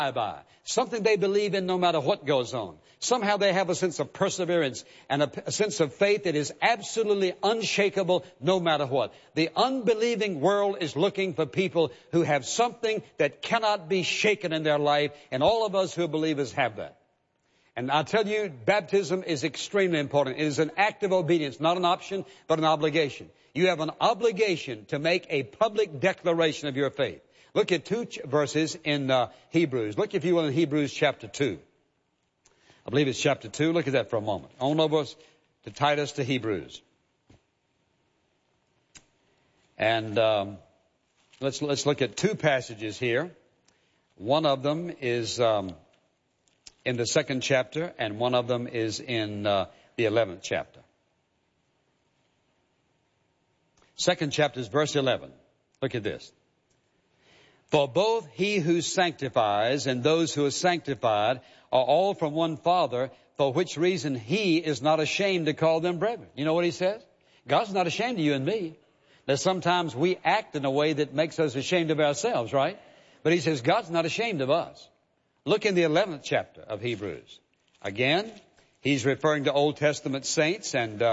by, something they believe in no matter what goes on. Somehow they have a sense of perseverance and a sense of faith that is absolutely unshakable no matter what. The unbelieving world is looking for people who have something that cannot be shaken in their life, and all of us who are believers have that. And I tell you, baptism is extremely important. It is an act of obedience, not an option, but an obligation. You have an obligation to make a public declaration of your faith. Look at two verses in Hebrews. Look, if you will, in Hebrews chapter 2. I believe it's chapter 2. Look at that for a moment. On over to Titus to Hebrews. And let's look at two passages here. One of them is in the 2nd chapter, and one of them is in the 11th chapter. 2nd chapter is verse 11. Look at this. For both he who sanctifies and those who are sanctified are all from one Father, for which reason he is not ashamed to call them brethren. You know what he says? God's not ashamed of you and me. That sometimes we act in a way that makes us ashamed of ourselves, right? But he says God's not ashamed of us. Look in the 11th chapter of Hebrews. Again, he's referring to Old Testament saints and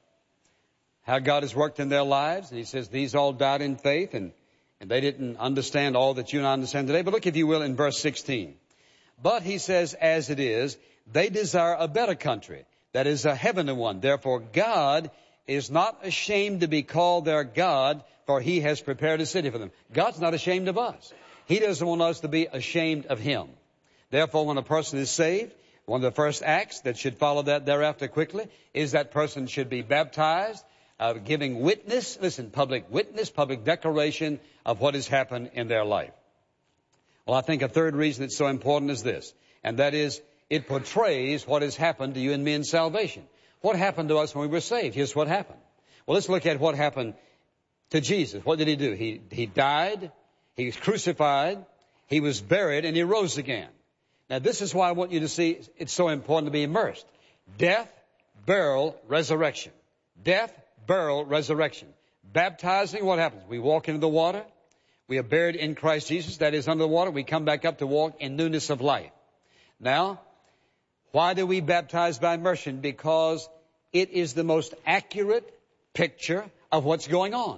how God has worked in their lives. And he says these all died in faith, and they didn't understand all that you and I understand today. But look, if you will, in verse 16. But he says, as it is, they desire a better country, that is a heavenly one. Therefore, God is not ashamed to be called their God, for he has prepared a city for them. God's not ashamed of us. He doesn't want us to be ashamed of him. Therefore, when a person is saved, one of the first acts that should follow that thereafter quickly is that person should be baptized, giving witness, public witness, public declaration of what has happened in their life. Well, I think a third reason it's so important is this, and that is it portrays what has happened to you and me in salvation. What happened to us when we were saved? Here's what happened. Well, let's look at what happened to Jesus. What did he do? He died, he was crucified, he was buried, and he rose again. Now, this is why I want you to see it's so important to be immersed. Death, burial, resurrection. Death, burial, resurrection. Baptizing, what happens? We walk into the water. We are buried in Christ Jesus. That is under the water. We come back up to walk in newness of life. Now, why do we baptize by immersion? Because it is the most accurate picture of what's going on.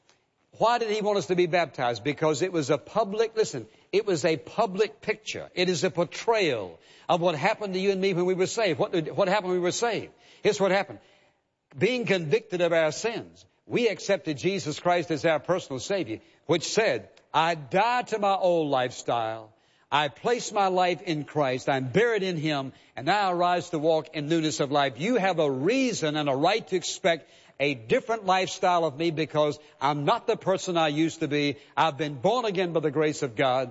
Why did he want us to be baptized? Because it was a public, it was a public picture. It is a portrayal of what happened to you and me when we were saved. What happened when we were saved? Here's what happened. Being convicted of our sins, we accepted Jesus Christ as our personal Savior, which said, I died to my old lifestyle. I place my life in Christ. I'm buried in him, and now I rise to walk in newness of life. You have a reason and a right to expect a different lifestyle of me because I'm not the person I used to be. I've been born again by the grace of God.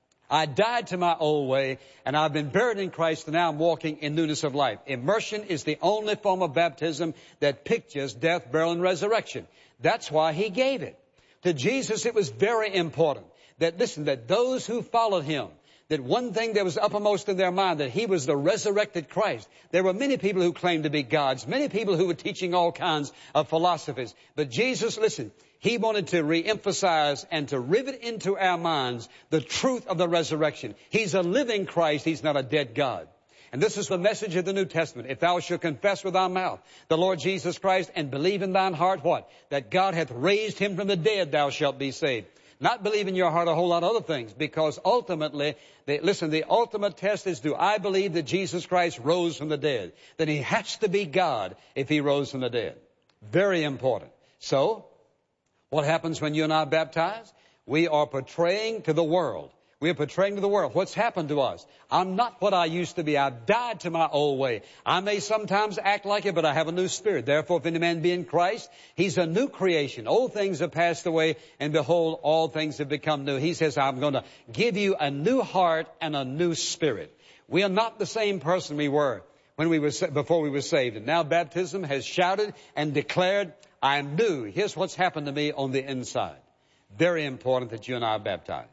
I died to my old way, and I've been buried in Christ, and now I'm walking in newness of life. Immersion is the only form of baptism that pictures death, burial, and resurrection. That's why he gave it. To Jesus, it was very important that those who followed him, that one thing that was uppermost in their mind, that he was the resurrected Christ. There were many people who claimed to be gods, many people who were teaching all kinds of philosophies. But Jesus, he wanted to reemphasize and to rivet into our minds the truth of the resurrection. He's a living Christ. He's not a dead God. And this is the message of the New Testament. If thou shalt confess with thy mouth the Lord Jesus Christ and believe in thine heart what? That God hath raised him from the dead, thou shalt be saved. Not believe in your heart a whole lot of other things, because ultimately, the ultimate test is, do I believe that Jesus Christ rose from the dead? Then he has to be God if he rose from the dead. Very important. So, what happens when you and I are baptized? We are portraying to the world. We are portraying to the world what's happened to us. I'm not what I used to be. I've died to my old way. I may sometimes act like it, but I have a new spirit. Therefore, if any man be in Christ, he's a new creation. Old things have passed away, and behold, all things have become new. He says, I'm going to give you a new heart and a new spirit. We are not the same person we were before we were saved. And now baptism has shouted and declared, I am new. Here's what's happened to me on the inside. Very important that you and I are baptized.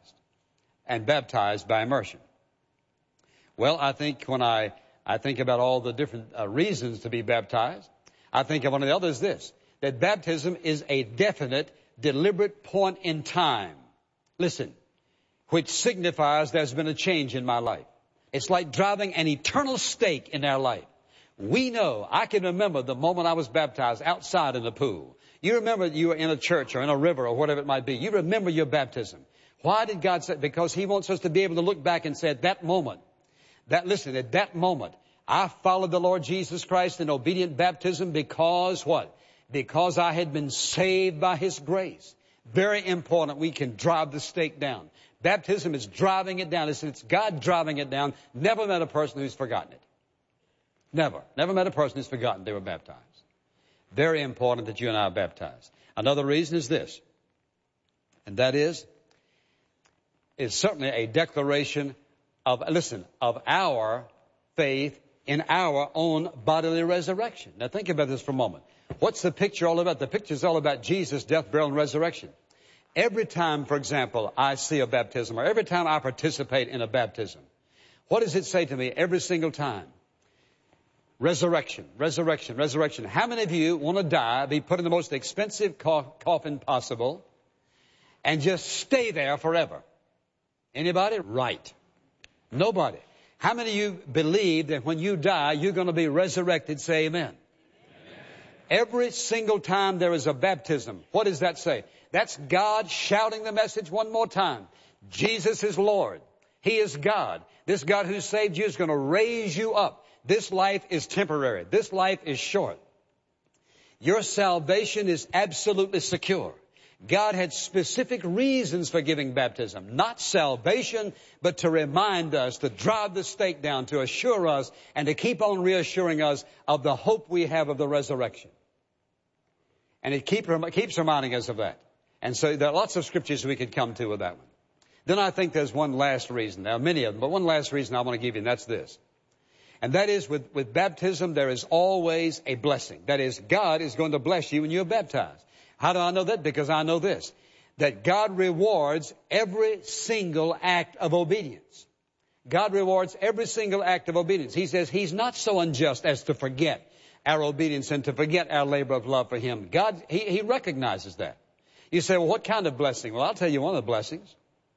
And baptized by immersion. Well, I think when I think about all the different reasons to be baptized, I think of one of the others that baptism is a definite, deliberate point in time. Listen, which signifies there's been a change in my life. It's like driving an eternal stake in our life. We know, I can remember the moment I was baptized outside in the pool. You remember you were in a church or in a river or whatever it might be. You remember your baptism. Why did God say? Because He wants us to be able to look back and say at that moment, at that moment, I followed the Lord Jesus Christ in obedient baptism because what? Because I had been saved by His grace. Very important we can drive the stake down. Baptism is driving it down. It's God driving it down. Never met a person who's forgotten it. Never. Never met a person who's forgotten they were baptized. Very important that you and I are baptized. Another reason is this. And that is certainly a declaration of our faith in our own bodily resurrection. Now think about this for a moment. What's the picture all about? The picture is all about Jesus' death, burial, and resurrection. Every time, for example, I see a baptism, or every time I participate in a baptism, what does it say to me every single time? Resurrection, resurrection, resurrection. How many of you want to die, be put in the most expensive coffin possible, and just stay there forever? Anybody? Right. Nobody. How many of you believe that when you die, you're going to be resurrected? Say amen. Every single time there is a baptism, what does that say? That's God shouting the message one more time. Jesus is Lord. He is God. This God who saved you is going to raise you up. This life is temporary. This life is short. Your salvation is absolutely secure. God had specific reasons for giving baptism. Not salvation, but to remind us, to drive the stake down, to assure us, and to keep on reassuring us of the hope we have of the resurrection. And it keeps reminding us of that. And so there are lots of scriptures we could come to with that one. Then I think there's one last reason. There are many of them, but one last reason I want to give you, and that's this. And that is with baptism, there is always a blessing. That is, God is going to bless you when you're baptized. How do I know that? Because I know this, that God rewards every single act of obedience. God rewards every single act of obedience. He says He's not so unjust as to forget our obedience and to forget our labor of love for Him. God, He recognizes that. You say, well, what kind of blessing? Well, I'll tell you one of the blessings.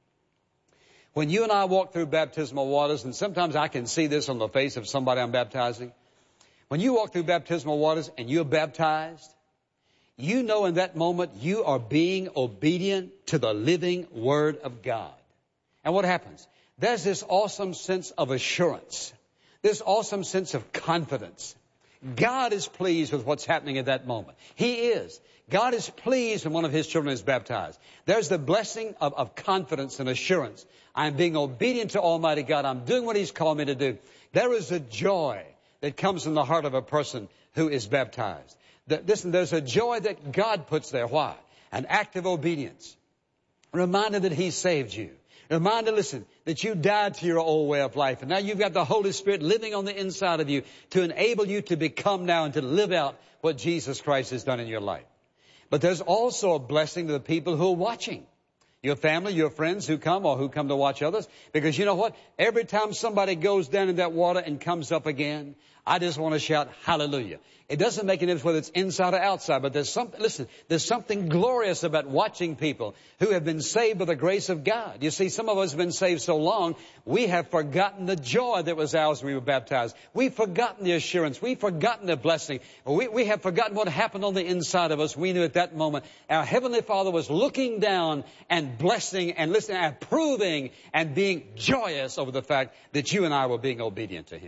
When you and I walk through baptismal waters, and sometimes I can see this on the face of somebody I'm baptizing. When you walk through baptismal waters and you're baptized, you know in that moment you are being obedient to the living Word of God. And what happens? There's this awesome sense of assurance, this awesome sense of confidence. God is pleased with what's happening at that moment. He is. God is pleased when one of His children is baptized. There's the blessing of confidence and assurance. I'm being obedient to Almighty God. I'm doing what He's called me to do. There is a joy that comes in the heart of a person who is baptized. Listen, there's a joy that God puts there. Why? An act of obedience. A reminder that He saved you. A reminder, listen, that you died to your old way of life. And now you've got the Holy Spirit living on the inside of you to enable you to become now and to live out what Jesus Christ has done in your life. But there's also a blessing to the people who are watching. Your family, your friends who come or who come to watch others. Because you know what? Every time somebody goes down in that water and comes up again, I just want to shout hallelujah. It doesn't make any difference whether it's inside or outside, but there's something glorious about watching people who have been saved by the grace of God. You see, some of us have been saved so long, we have forgotten the joy that was ours when we were baptized. We've forgotten the assurance. We've forgotten the blessing. We have forgotten what happened on the inside of us. We knew at that moment our Heavenly Father was looking down and blessing and listening, approving and being joyous over the fact that you and I were being obedient to Him.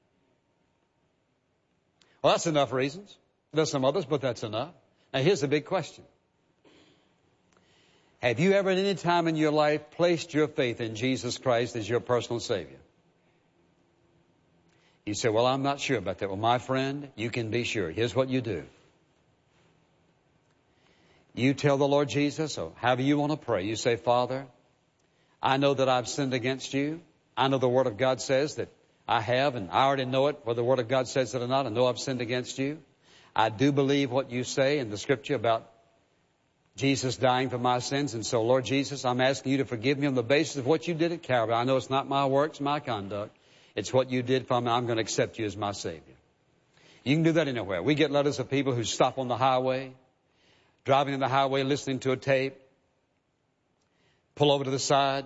Well, that's enough reasons. There's some others, but that's enough. Now, here's the big question. Have you ever at any time in your life placed your faith in Jesus Christ as your personal Savior? You say, well, I'm not sure about that. Well, my friend, you can be sure. Here's what you do. You tell the Lord Jesus, or however you want to pray, you say, Father, I know that I've sinned against you. I know the Word of God says that I have, and I already know it, whether the Word of God says it or not. I know I've sinned against you. I do believe what you say in the Scripture about Jesus dying for my sins. And so, Lord Jesus, I'm asking you to forgive me on the basis of what you did at Calvary. I know it's not my works, my conduct. It's what you did for me. I'm going to accept you as my Savior. You can do that anywhere. We get letters of people who stop on the highway, driving on the highway, listening to a tape, pull over to the side,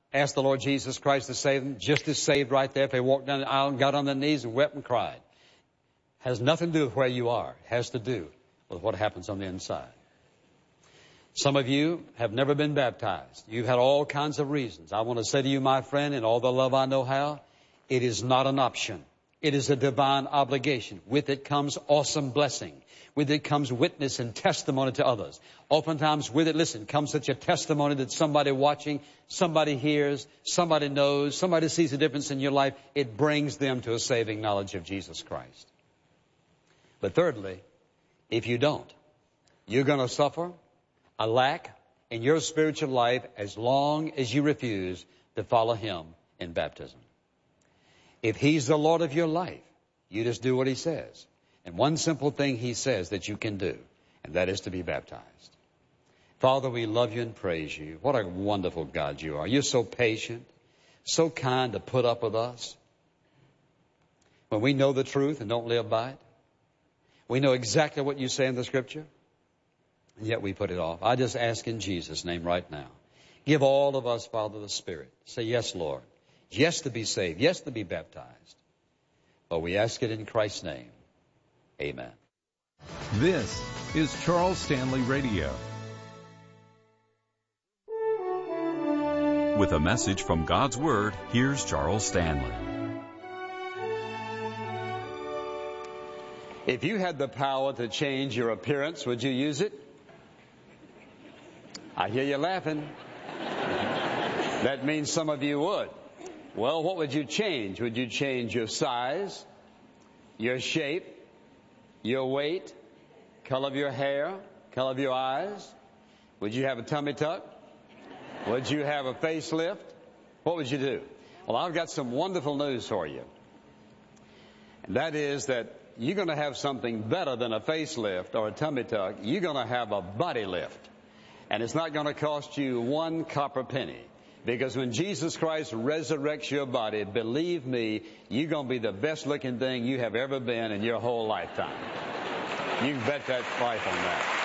asked the Lord Jesus Christ to save them, just as saved right there if they walked down the aisle and got on their knees and wept and cried. Has nothing to do with where you are. It has to do with what happens on the inside. Some of you have never been baptized. You've had all kinds of reasons. I want to say to you, my friend, in all the love I know how, it is not an option. It is a divine obligation. With it comes awesome blessing. With it comes witness and testimony to others. Oftentimes with it, listen, comes such a testimony that somebody watching, somebody hears, somebody knows, somebody sees a difference in your life. It brings them to a saving knowledge of Jesus Christ. But thirdly, if you don't, you're going to suffer a lack in your spiritual life as long as you refuse to follow Him in baptism. If He's the Lord of your life, you just do what He says. And one simple thing He says that you can do, and that is to be baptized. Father, we love You and praise You. What a wonderful God You are. You're so patient, so kind to put up with us. When we know the truth and don't live by it, we know exactly what You say in the Scripture, and yet we put it off. I just ask in Jesus' name right now, give all of us, Father, the Spirit. Say, yes, Lord. Yes, to be saved. Yes, to be baptized. But we ask it in Christ's name. Amen. This is Charles Stanley Radio. With a message from God's Word, here's Charles Stanley. If you had the power to change your appearance, would you use it? I hear you laughing. That means some of you would. Well, what would you change? Would you change your size, your shape, your weight, color of your hair, color of your eyes? Would you have a tummy tuck? Would you have a facelift? What would you do? Well, I've got some wonderful news for you. And that is that you're going to have something better than a facelift or a tummy tuck. You're going to have a body lift. And it's not going to cost you one copper penny. Because when Jesus Christ resurrects your body, believe me, you're going to be the best looking thing you have ever been in your whole lifetime. You can bet that life on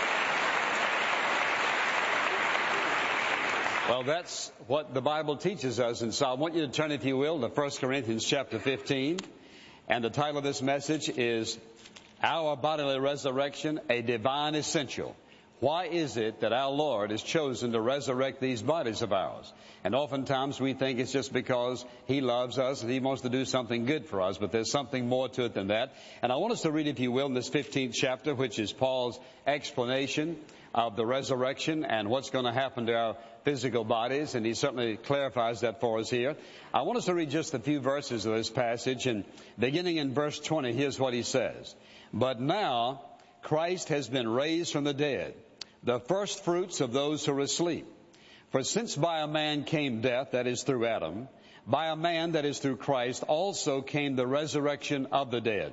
that. Well, that's what the Bible teaches us. And so I want you to turn, if you will, to 1 Corinthians chapter 15. And the title of this message is Our Bodily Resurrection, a Divine Essential. Why is it that our Lord has chosen to resurrect these bodies of ours? And oftentimes we think it's just because He loves us and He wants to do something good for us, but there's something more to it than that. And I want us to read, if you will, in this 15th chapter, which is Paul's explanation of the resurrection and what's going to happen to our physical bodies, and he certainly clarifies that for us here. I want us to read just a few verses of this passage, and beginning in verse 20, here's what he says. But now Christ has been raised from the dead, the first fruits of those who are asleep. For since by a man came death, that is through Adam, by a man, that is through Christ, also came the resurrection of the dead.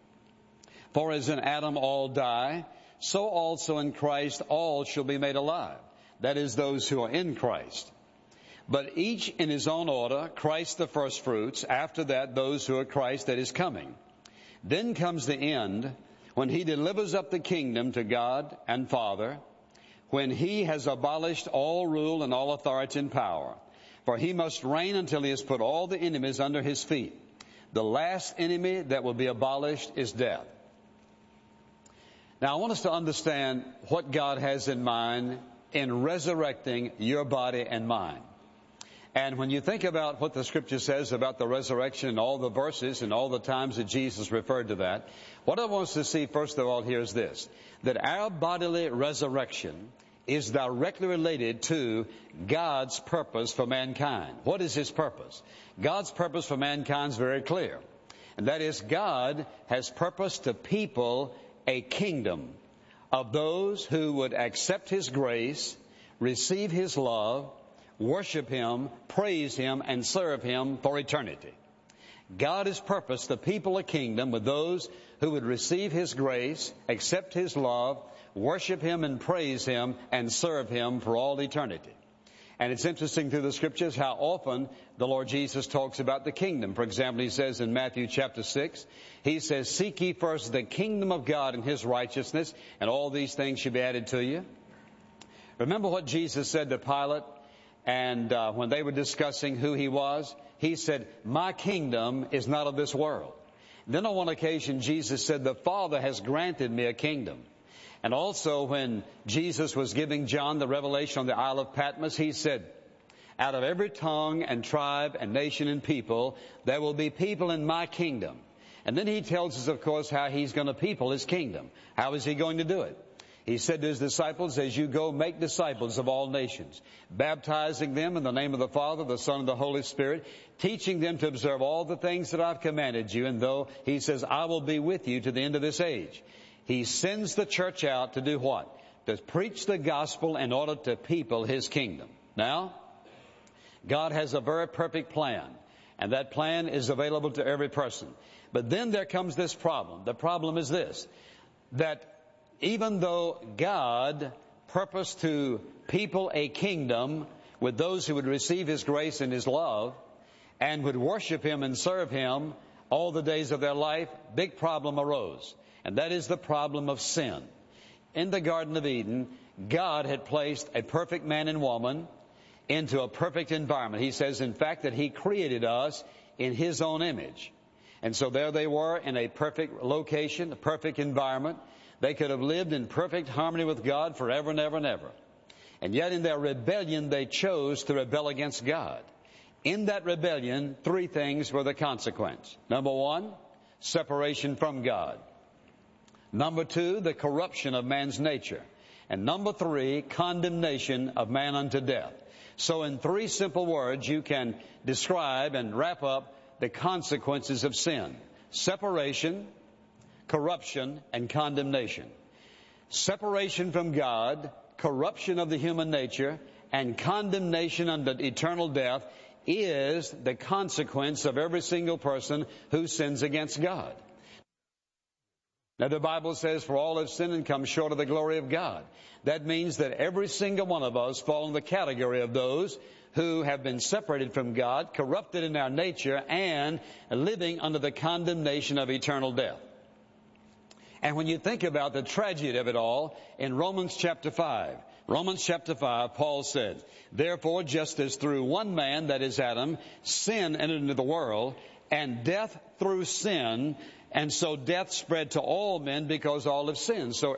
For as in Adam all die, so also in Christ all shall be made alive. That is, those who are in Christ. But each in his own order, Christ the first fruits, after that those who are Christ that is coming. Then comes the end, when He delivers up the kingdom to God and Father, when He has abolished all rule and all authority and power. For He must reign until He has put all the enemies under His feet. The last enemy that will be abolished is death. Now I want us to understand what God has in mind in resurrecting your body and mine. And when you think about what the Scripture says about the resurrection and all the verses and all the times that Jesus referred to that, what I want us to see first of all here is this, that our bodily resurrection is directly related to God's purpose for mankind. What is His purpose? God's purpose for mankind is very clear. And that is, God has purposed to people a kingdom of those who would accept His grace, receive His love, worship Him, praise Him, and serve Him for eternity. God has purposed the people a kingdom with those who would receive His grace, accept His love, worship Him and praise Him, and serve Him for all eternity. And it's interesting through the Scriptures how often the Lord Jesus talks about the kingdom. For example, He says in Matthew chapter 6, He says, seek ye first the kingdom of God and His righteousness, and all these things shall be added to you. Remember what Jesus said to Pilate? And when they were discussing who he was, he said, "My kingdom is not of this world." Then on one occasion, Jesus said, "The Father has granted me a kingdom." And also when Jesus was giving John the revelation on the Isle of Patmos, he said, "Out of every tongue and tribe and nation and people, there will be people in my kingdom." And then he tells us, of course, how he's going to people his kingdom. How is he going to do it? He said to his disciples, "As you go, make disciples of all nations, baptizing them in the name of the Father, the Son, and the Holy Spirit, teaching them to observe all the things that I've commanded you. And though," he says, "I will be with you to the end of this age." He sends the church out to do what? To preach the gospel in order to people his kingdom. Now, God has a very perfect plan, and that plan is available to every person. But then there comes this problem. The problem is this, that even though God purposed to people a kingdom with those who would receive his grace and his love and would worship him and serve him all the days of their life, big problem arose. And that is the problem of sin. In the Garden of Eden, God had placed a perfect man and woman into a perfect environment. He says, in fact, that he created us in his own image. And so there they were in a perfect location, a perfect environment. They could have lived in perfect harmony with God forever and ever and ever. And yet in their rebellion, they chose to rebel against God. In that rebellion, three things were the consequence. Number one, separation from God. Number two, the corruption of man's nature. And number three, condemnation of man unto death. So in three simple words, you can describe and wrap up the consequences of sin: separation, corruption, and condemnation. Separation from God, corruption of the human nature, and condemnation unto eternal death is the consequence of every single person who sins against God. Now the Bible says, "For all have sinned and come short of the glory of God." That means that every single one of us fall in the category of those who have been separated from God, corrupted in our nature, and living under the condemnation of eternal death. And when you think about the tragedy of it all, in Romans chapter 5, Paul said, "Therefore, just as through one man, that is Adam, sin entered into the world, and death through sin, and so death spread to all men because all have sinned." So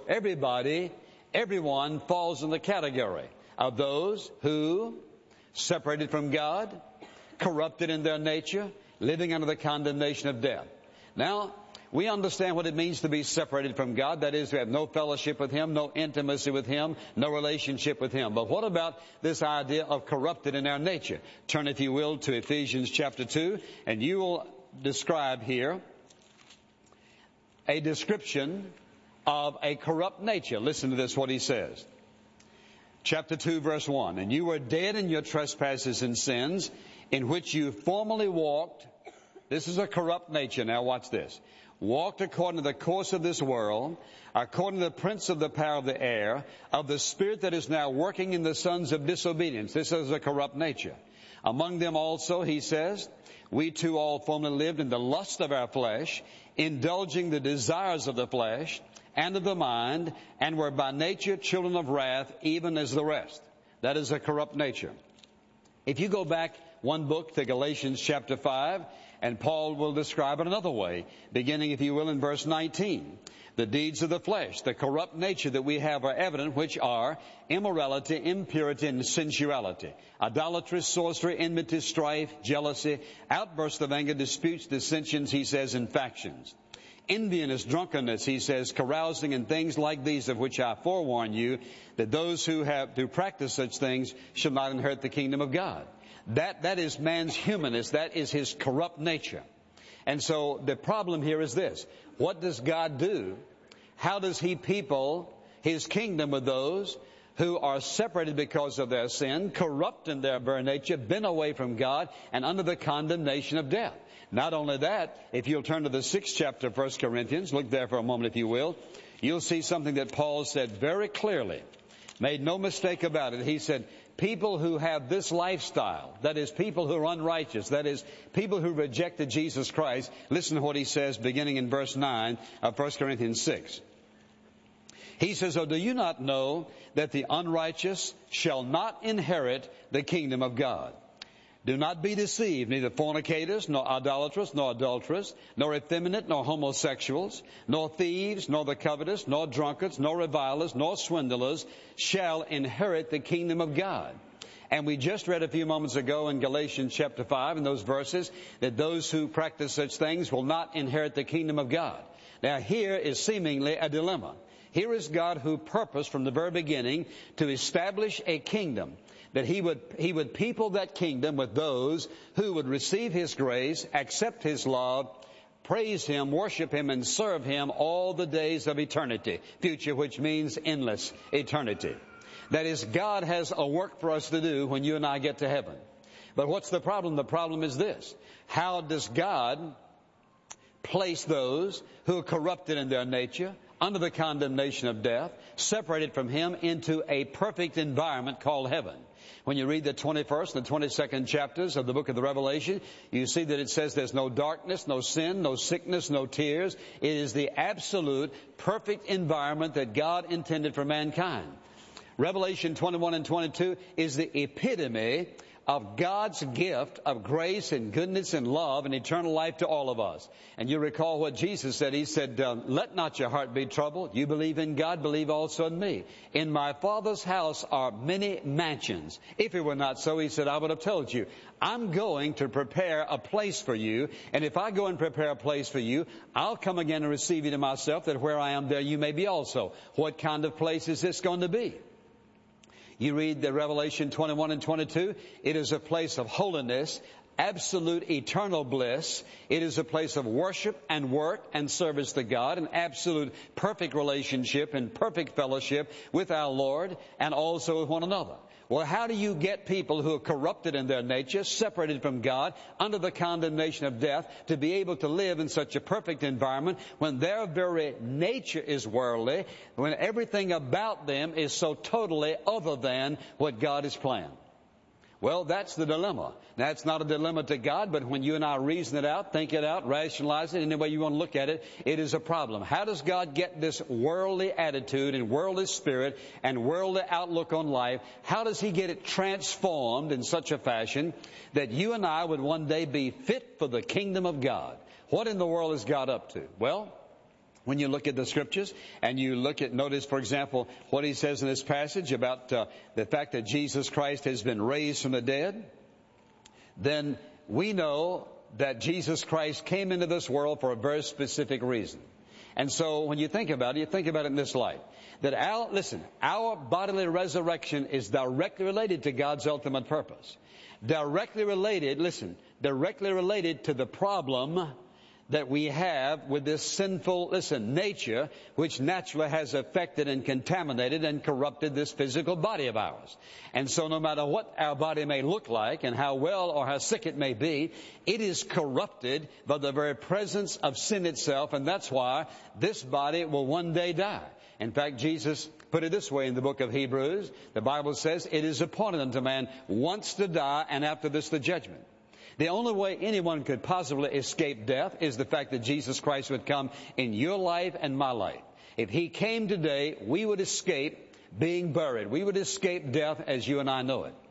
everyone falls in the category of those who, separated from God, corrupted in their nature, living under the condemnation of death. Now, we understand what it means to be separated from God. That is, we have no fellowship with him, no intimacy with him, no relationship with him. But what about this idea of corrupted in our nature? Turn, if you will, to Ephesians chapter 2, and you will describe here a description of a corrupt nature. Listen to this, what he says. Chapter 2, verse 1. "And you were dead in your trespasses and sins, in which you formerly walked." This is a corrupt nature. Now watch this. "Walked according to the course of this world, according to the prince of the power of the air, of the spirit that is now working in the sons of disobedience." This is a corrupt nature. "Among them also," he says, "we too all formerly lived in the lust of our flesh, indulging the desires of the flesh and of the mind, and were by nature children of wrath, even as the rest." That is a corrupt nature. If you go back one book to Galatians chapter 5, and Paul will describe it another way, beginning, if you will, in verse 19. "The deeds of the flesh," the corrupt nature that we have, are evident, which are immorality, impurity, and sensuality, idolatry, sorcery, enmity, strife, jealousy, outbursts of anger, disputes, dissensions, he says, and factions. "Enviness, drunkenness," he says, "carousing, and things like these, of which I forewarn you, that those who practice such things shall not inherit the kingdom of God." That is man's humanness. That is his corrupt nature. And so the problem here is this: what does God do? How does he people his kingdom with those who are separated because of their sin, corrupt in their very nature, been away from God, and under the condemnation of death? Not only that, if you'll turn to the 6th chapter of 1 Corinthians, look there for a moment if you will, you'll see something that Paul said very clearly, made no mistake about it. He said, people who have this lifestyle, that is, people who are unrighteous, that is, people who rejected Jesus Christ, listen to what he says beginning in verse 9 of 1 Corinthians 6. He says, "Oh, do you not know that the unrighteous shall not inherit the kingdom of God? Do not be deceived, neither fornicators, nor idolaters, nor adulterers, nor effeminate, nor homosexuals, nor thieves, nor the covetous, nor drunkards, nor revilers, nor swindlers shall inherit the kingdom of God." And we just read a few moments ago in Galatians chapter 5 in those verses that those who practice such things will not inherit the kingdom of God. Now here is seemingly a dilemma. Here is God who purposed from the very beginning to establish a kingdom, that He would people that kingdom with those who would receive His grace, accept His love, praise Him, worship Him, and serve Him all the days of eternity. Future, which means endless eternity. That is, God has a work for us to do when you and I get to heaven. But what's the problem? The problem is this: how does God place those who are corrupted in their nature, under the condemnation of death, separated from Him, into a perfect environment called heaven? When you read the 21st and the 22nd chapters of the book of the Revelation, you see that it says there's no darkness, no sin, no sickness, no tears. It is the absolute perfect environment that God intended for mankind. Revelation 21 and 22 is the epitome of God's gift of grace and goodness and love and eternal life to all of us. And you recall what Jesus said. He said, "Let not your heart be troubled. You believe in God, believe also in me. In my Father's house are many mansions. If it were not so," He said, "I would have told you. I'm going to prepare a place for you. And if I go and prepare a place for you, I'll come again and receive you to myself, that where I am, there you may be also." What kind of place is this going to be? You read the Revelation 21 and 22, it is a place of holiness, absolute eternal bliss. It is a place of worship and work and service to God, an absolute perfect relationship and perfect fellowship with our Lord and also with one another. Well, how do you get people who are corrupted in their nature, separated from God, under the condemnation of death, to be able to live in such a perfect environment when their very nature is worldly, when everything about them is so totally other than what God has planned? Well, that's the dilemma. Now, it's not a dilemma to God, but when you and I reason it out, think it out, rationalize it, any way you want to look at it, it is a problem. How does God get this worldly attitude and worldly spirit and worldly outlook on life, how does He get it transformed in such a fashion that you and I would one day be fit for the kingdom of God? What in the world is God up to? Well, when you look at the Scriptures and you notice, for example, what He says in this passage about the fact that Jesus Christ has been raised from the dead, then we know that Jesus Christ came into this world for a very specific reason. And so when you think about it, you think about it in this light, that our bodily resurrection is directly related to God's ultimate purpose. Directly related to the problem that we have with this sinful, nature, which naturally has affected and contaminated and corrupted this physical body of ours. And so no matter what our body may look like and how well or how sick it may be, it is corrupted by the very presence of sin itself, and that's why this body will one day die. In fact, Jesus put it this way in the book of Hebrews. The Bible says, "It is appointed unto man once to die, and after this the judgment." The only way anyone could possibly escape death is the fact that Jesus Christ would come in your life and my life. If He came today, we would escape being buried. We would escape death as you and I know it.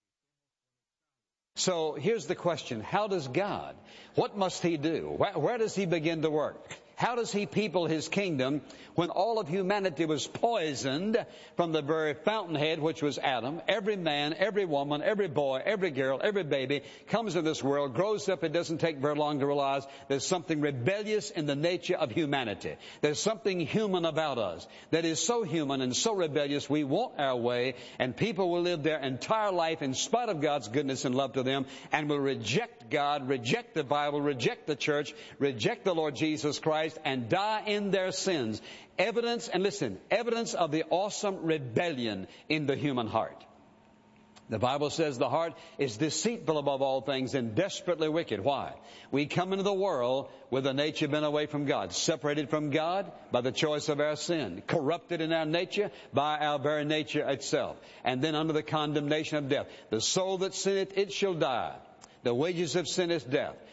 So here's the question: how does God? What must He do? Where does He begin to work? How does He people His kingdom when all of humanity was poisoned from the very fountainhead, which was Adam? Every man, every woman, every boy, every girl, every baby comes into this world, grows up. It doesn't take very long to realize there's something rebellious in the nature of humanity. There's something human about us that is so human and so rebellious we want our way, and people will live their entire life in spite of God's goodness and love to them and will reject God, reject the Bible, reject the church, reject the Lord Jesus Christ, and die in their sins. Evidence of the awesome rebellion in the human heart. The Bible says the heart is deceitful above all things and desperately wicked. Why? We come into the world with a nature bent away from God, separated from God by the choice of our sin, corrupted in our nature by our very nature itself, and then under the condemnation of death. The soul that sinneth, it shall die. The wages of sin is death.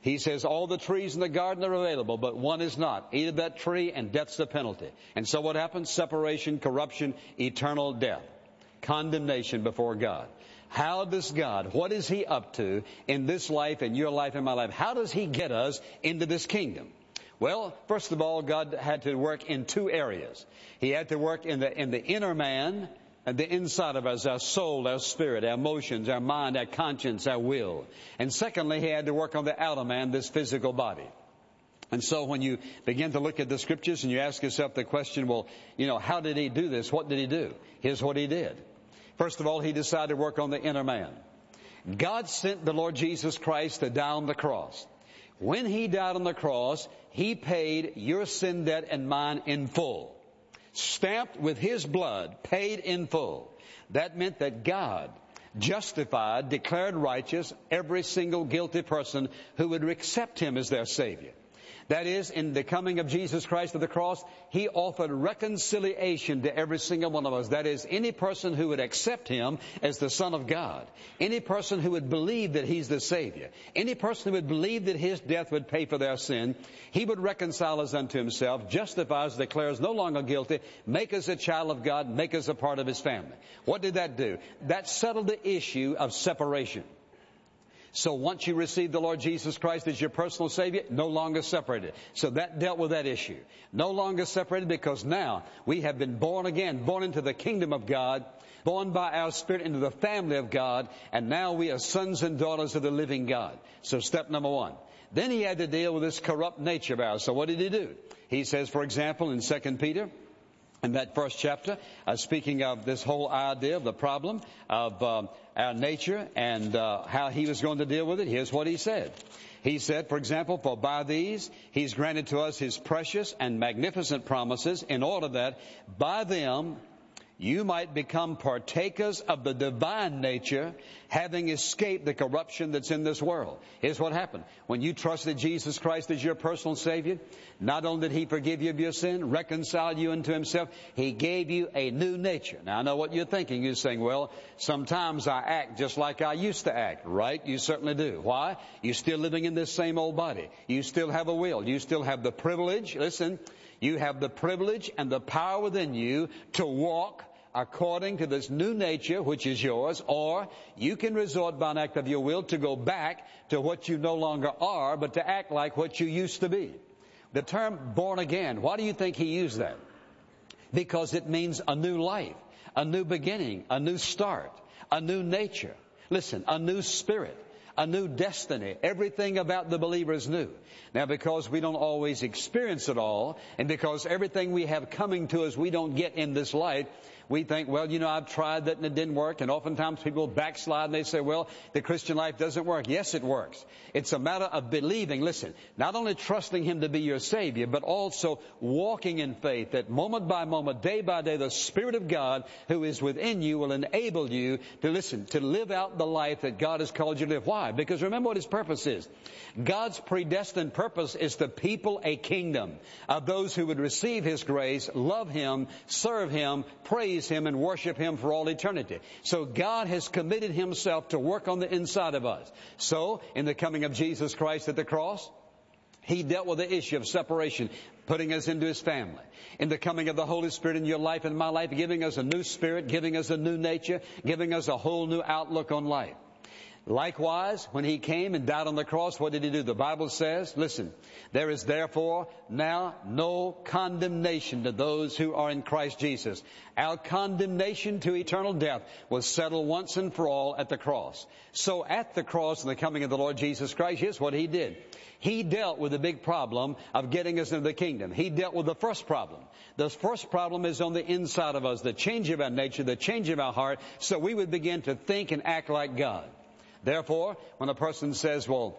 He says all the trees in the garden are available, but one is not. Eat of that tree and death's the penalty. And so what happens? Separation, corruption, eternal death. Condemnation before God. How does God, what is He up to in this life, in your life, in my life? How does He get us into this kingdom? Well, first of all, God had to work in two areas. He had to work in the inner man, and the inside of us, our soul, our spirit, our emotions, our mind, our conscience, our will. And secondly, He had to work on the outer man, this physical body. And so when you begin to look at the Scriptures and you ask yourself the question, well, how did He do this? What did He do? Here's what He did. First of all, He decided to work on the inner man. God sent the Lord Jesus Christ to die on the cross. When He died on the cross, He paid your sin debt and mine in full. Stamped with His blood, paid in full. That meant that God justified, declared righteous every single guilty person who would accept Him as their Savior. That is, in the coming of Jesus Christ to the cross, He offered reconciliation to every single one of us. That is, any person who would accept Him as the Son of God, any person who would believe that He's the Savior, any person who would believe that His death would pay for their sin, He would reconcile us unto Himself, justify us, declare us no longer guilty, make us a child of God, make us a part of His family. What did that do? That settled the issue of separation. So once you receive the Lord Jesus Christ as your personal Savior, no longer separated. So that dealt with that issue. No longer separated, because now we have been born again, born into the kingdom of God, born by our Spirit into the family of God, and now we are sons and daughters of the living God. So step number one. Then He had to deal with this corrupt nature of ours. So what did He do? He says, for example, in 2 Peter, in that first chapter, speaking of this whole idea of the problem of our nature and how He was going to deal with it, here's what He said. He said, for example, for by these He's granted to us His precious and magnificent promises, in order that by them you might become partakers of the divine nature, having escaped the corruption that's in this world. Here's what happened. When you trusted Jesus Christ as your personal Savior, not only did He forgive you of your sin, reconcile you unto Himself, He gave you a new nature. Now, I know what you're thinking. You're saying, well, sometimes I act just like I used to act. Right? You certainly do. Why? You're still living in this same old body. You still have a will. You still have the privilege. Listen, you have the privilege and the power within you to walk according to this new nature which is yours, or you can resort by an act of your will to go back to what you no longer are, but to act like what you used to be. The term born again, why do you think He used that? Because it means a new life, a new beginning, a new start, a new nature. Listen, a new spirit, a new destiny. Everything about the believer is new. Now, because we don't always experience it all, and because everything we have coming to us we don't get in this life, we think, well, I've tried that and it didn't work. And oftentimes people backslide and they say, well, the Christian life doesn't work. Yes, it works. It's a matter of believing. Listen, not only trusting Him to be your Savior, but also walking in faith, that moment by moment, day by day, the Spirit of God who is within you will enable you to to live out the life that God has called you to live. Why? Because remember what His purpose is. God's predestined purpose is to people a kingdom of those who would receive His grace, love Him, serve Him, praise Him, and worship Him for all eternity. So God has committed Himself to work on the inside of us. So in the coming of Jesus Christ at the cross, He dealt with the issue of separation, putting us into His family. In the coming of the Holy Spirit in your life and my life, giving us a new spirit, giving us a new nature, giving us a whole new outlook on life. Likewise, when He came and died on the cross, what did He do? The Bible says, listen, there is therefore now no condemnation to those who are in Christ Jesus. Our condemnation to eternal death was settled once and for all at the cross. So at the cross and the coming of the Lord Jesus Christ, here's what He did. He dealt with the big problem of getting us into the kingdom. He dealt with the first problem. The first problem is on the inside of us, the change of our nature, the change of our heart, so we would begin to think and act like God. Therefore, when a person says, well,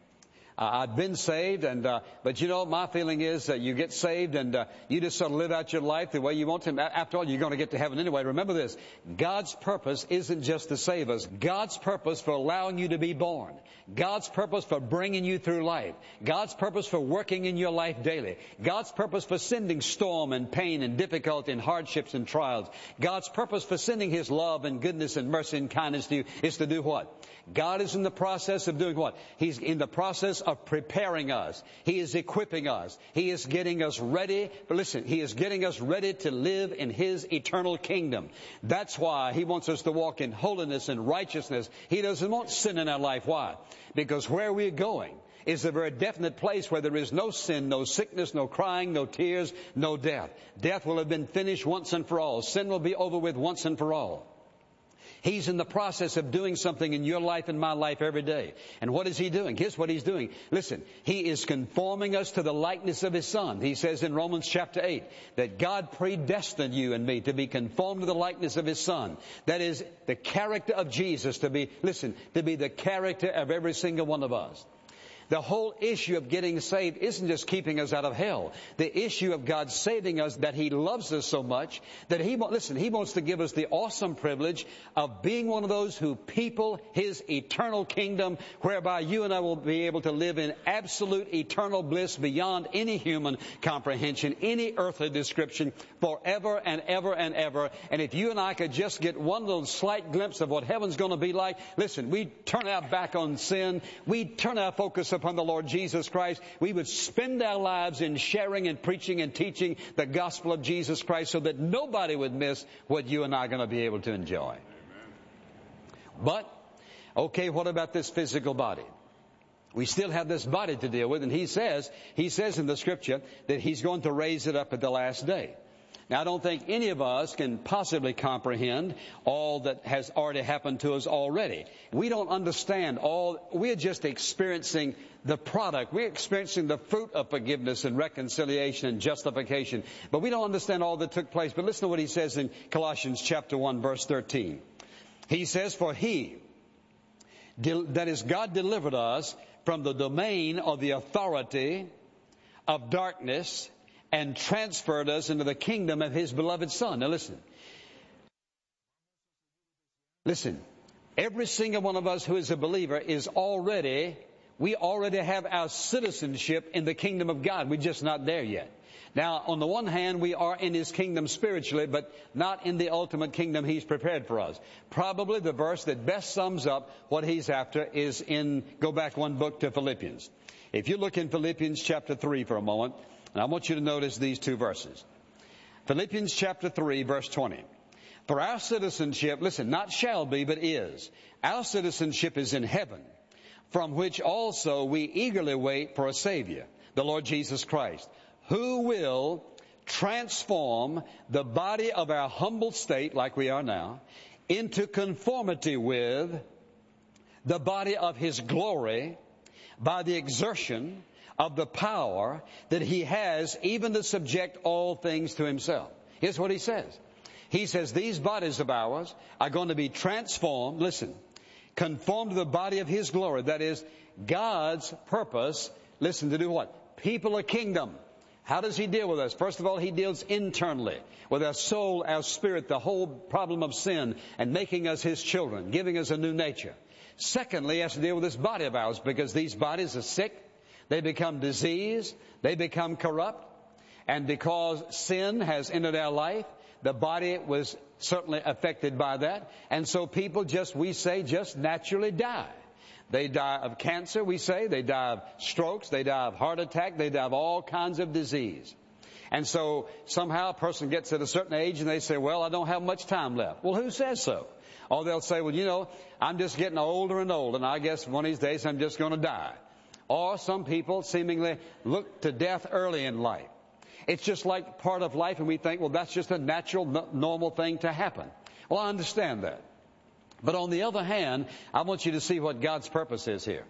I've been saved, but my feeling is that you get saved and you just sort of live out your life the way you want to. After all, you're going to get to heaven anyway. Remember this, God's purpose isn't just to save us. God's purpose for allowing you to be born. God's purpose for bringing you through life. God's purpose for working in your life daily. God's purpose for sending storm and pain and difficulty and hardships and trials. God's purpose for sending His love and goodness and mercy and kindness to you is to do what? God is in the process of doing what? He's in the process of preparing us. He is equipping us. He is getting us ready. But listen, He is getting us ready to live in His eternal kingdom. That's why He wants us to walk in holiness and righteousness. He doesn't want sin in our life. Why? Because where we're going is a very definite place where there is no sin, no sickness, no crying, no tears, no death. Death will have been finished once and for all. Sin will be over with once and for all. He's in the process of doing something in your life and my life every day. And what is He doing? Here's what He's doing. Listen, He is conforming us to the likeness of His Son. He says in Romans chapter 8 that God predestined you and me to be conformed to the likeness of His Son. That is the character of Jesus to be the character of every single one of us. The whole issue of getting saved isn't just keeping us out of hell. The issue of God saving us, that He loves us so much that He wants to give us the awesome privilege of being one of those who people His eternal kingdom, whereby you and I will be able to live in absolute eternal bliss beyond any human comprehension, any earthly description, forever and ever and ever. And if you and I could just get one little slight glimpse of what heaven's going to be like, listen, we'd turn our back on sin. We'd turn our focus upon the Lord Jesus Christ. We would spend our lives in sharing and preaching and teaching the gospel of Jesus Christ so that nobody would miss what you and I are going to be able to enjoy. Amen. But, okay, what about this physical body? We still have this body to deal with, and He says in the Scripture that He's going to raise it up at the last day. Now, I don't think any of us can possibly comprehend all that has already happened to us already. We don't understand all. We're just experiencing the product. We're experiencing the fruit of forgiveness and reconciliation and justification. But we don't understand all that took place. But listen to what He says in Colossians chapter 1, verse 13. He says, "For He, that is God, delivered us from the domain of the authority of darkness and transferred us into the kingdom of His beloved Son." Now listen, every single one of us who is a believer we already have our citizenship in the kingdom of God. We're just not there yet. Now, on the one hand, we are in His kingdom spiritually, but not in the ultimate kingdom He's prepared for us. Probably the verse that best sums up what He's after is go back one book to Philippians. If you look in Philippians chapter 3 for a moment, and I want you to notice these two verses. Philippians chapter 3, verse 20. "For our citizenship," listen, not shall be, but is. "Our citizenship is in heaven, from which also we eagerly wait for a Savior, the Lord Jesus Christ, who will transform the body of our humble state, like we are now, into conformity with the body of His glory by the exertion of the power that He has even to subject all things to Himself." Here's what He says. He says these bodies of ours are going to be transformed, listen, conformed to the body of His glory. That is God's purpose, listen, to do what? People a kingdom. How does He deal with us? First of all, He deals internally with our soul, our spirit, the whole problem of sin, and making us His children, giving us a new nature. Secondly, He has to deal with this body of ours, because these bodies are sick. They become diseased. They become corrupt. And because sin has entered our life, the body was certainly affected by that. And so people just naturally die. They die of cancer, we say. They die of strokes. They die of heart attack. They die of all kinds of disease. And so somehow a person gets at a certain age and they say, "Well, I don't have much time left." Well, who says so? Or they'll say, "Well, I'm just getting older and older, and I guess one of these days I'm just going to die." Or some people seemingly look to death early in life. It's just like part of life, and we think, well, that's just a natural, normal thing to happen. Well, I understand that. But on the other hand, I want you to see what God's purpose is here.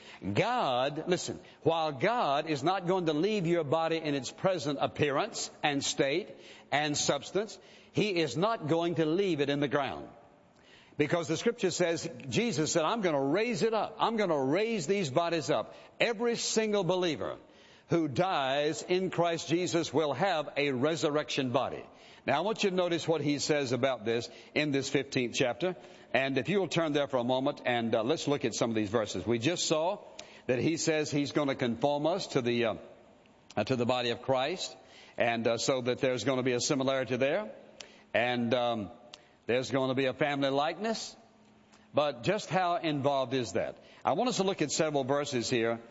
God, listen, while God is not going to leave your body in its present appearance and state and substance, He is not going to leave it in the ground. Because the Scripture says, Jesus said, "I'm going to raise it up. I'm going to raise these bodies up." Every single believer who dies in Christ Jesus will have a resurrection body. Now, I want you to notice what He says about this in this 15th chapter. And if you will turn there for a moment, and let's look at some of these verses. We just saw that He says He's going to conform us to the body of Christ, and so that there's going to be a similarity there. And there's going to be a family likeness. But just how involved is that? I want us to look at several verses here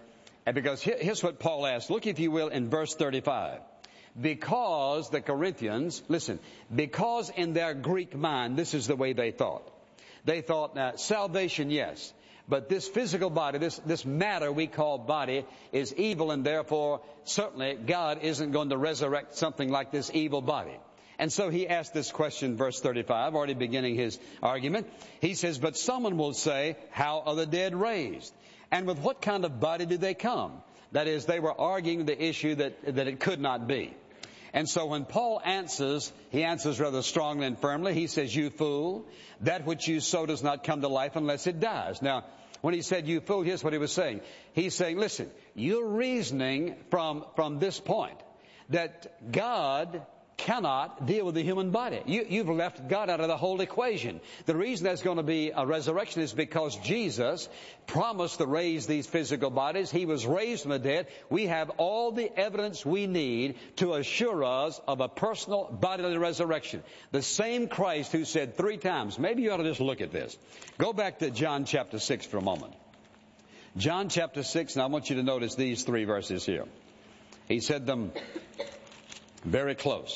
And because here's what Paul asked. Look, if you will, in verse 35. Because the Corinthians, listen, because in their Greek mind, this is the way they thought. They thought, salvation, yes. But this physical body, this matter we call body is evil, and therefore certainly God isn't going to resurrect something like this evil body. And so he asked this question, verse 35, already beginning his argument. He says, but someone will say, how are the dead raised? And with what kind of body do they come? That is, they were arguing the issue that it could not be. And so when Paul answers, he answers rather strongly and firmly. He says, you fool, that which you sow does not come to life unless it dies. Now, when he said, you fool, here's what he was saying. He's saying, listen, you're reasoning from this point that God cannot deal with the human body. You've left God out of the whole equation. The reason there's going to be a resurrection is because Jesus promised to raise these physical bodies. He was raised from the dead. We have all the evidence we need to assure us of a personal bodily resurrection. The same Christ who said 3 times, maybe you ought to just look at this. Go back to John chapter 6 for a moment. John chapter 6, and I want you to notice these 3 verses here. He said them very close.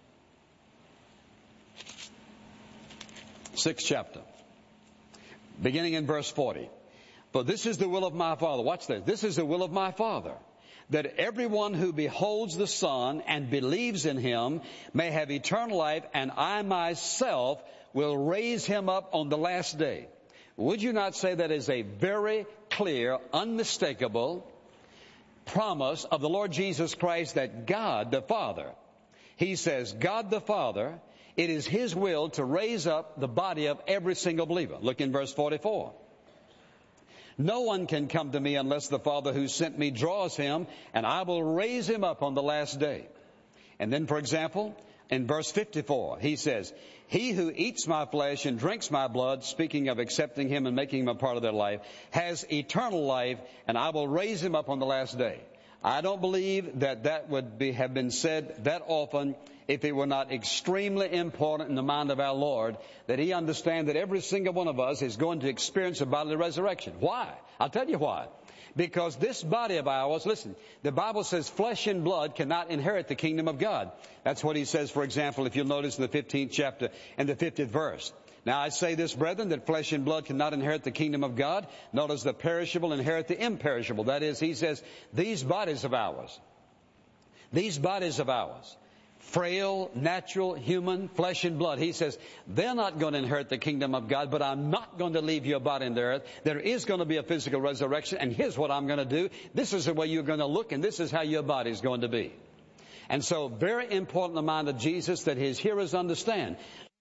6th chapter, beginning in verse 40. For this is the will of my Father. Watch this. This is the will of my Father, that everyone who beholds the Son and believes in him may have eternal life, and I myself will raise him up on the last day. Would you not say that is a very clear, unmistakable promise of the Lord Jesus Christ that God the Father, he says, God the Father, it is his will to raise up the body of every single believer. Look in verse 44. No one can come to me unless the Father who sent me draws him, and I will raise him up on the last day. And then, for example, in verse 54, he says, he who eats my flesh and drinks my blood, speaking of accepting him and making him a part of their life, has eternal life, and I will raise him up on the last day. I don't believe that would have been said that often if it were not extremely important in the mind of our Lord that he understand that every single one of us is going to experience a bodily resurrection. Why? I'll tell you why. Because this body of ours, listen, the Bible says flesh and blood cannot inherit the kingdom of God. That's what he says, for example, if you'll notice in the 15th chapter and the 50th verse. Now I say this, brethren, that flesh and blood cannot inherit the kingdom of God, nor does the perishable inherit the imperishable. That is, he says, these bodies of ours, frail, natural, human, flesh and blood. He says, they're not going to inherit the kingdom of God, but I'm not going to leave your body in the earth. There is going to be a physical resurrection, and here's what I'm going to do. This is the way you're going to look, and this is how your body is going to be. And so, very important in the mind of Jesus that his hearers understand.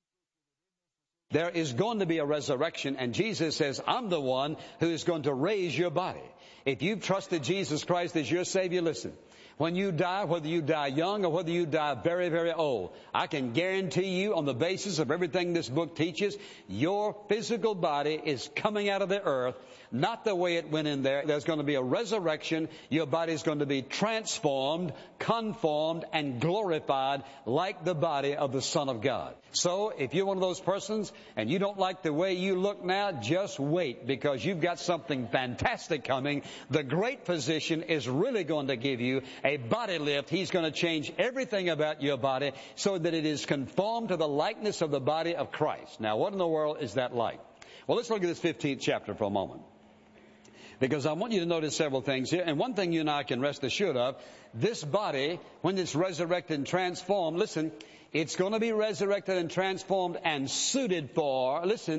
There is going to be a resurrection, and Jesus says, I'm the one who is going to raise your body. If you've trusted Jesus Christ as your Savior, listen. When you die, whether you die young or whether you die very, very old, I can guarantee you on the basis of everything this book teaches, your physical body is coming out of the earth, not the way it went in there. There's going to be a resurrection. Your body is going to be transformed, conformed, and glorified like the body of the Son of God. So if you're one of those persons and you don't like the way you look now, just wait, because you've got something fantastic coming. The great physician is really going to give you a body lift. He's going to change everything about your body so that it is conformed to the likeness of the body of Christ. Now, what in the world is that like? Well, let's look at this 15th chapter for a moment, because I want you to notice several things here. And one thing you and I can rest assured of, this body, when it's resurrected and transformed, listen, it's going to be resurrected and transformed and suited for